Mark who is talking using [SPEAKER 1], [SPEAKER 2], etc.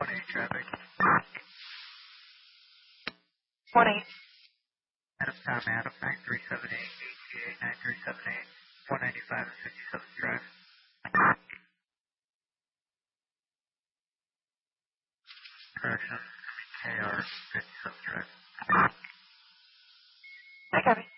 [SPEAKER 1] 180 traffic.
[SPEAKER 2] 1-8.
[SPEAKER 1] Adam Tom Adam 9378 ATA 9378 195 and 57 drive. Correction, KR 57 drive.
[SPEAKER 2] I copy.